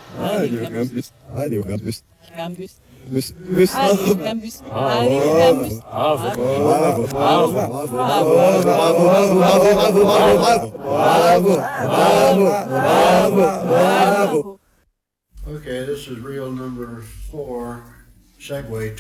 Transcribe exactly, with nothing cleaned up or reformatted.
Allez, au campus. Allez, au campus. Campus. Bus, bus. Allez, au campus. Allez, au campus. Bravo, bravo, bravo, bravo, bravo, bravo, bravo, bravo, bravo, bravo. Okay, this is reel number four, segue